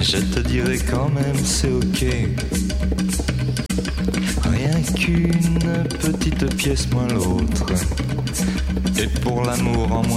je te dirai quand même c'est ok. Rien qu'une petite pièce moins l'autre. Et pour l'amour en moins